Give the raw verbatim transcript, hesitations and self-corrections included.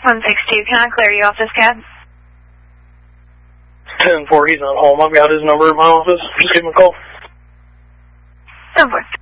one six two, can I clear you off this cab? ten four, he's not home. I've got his number in my office. Just give him a call. ten four.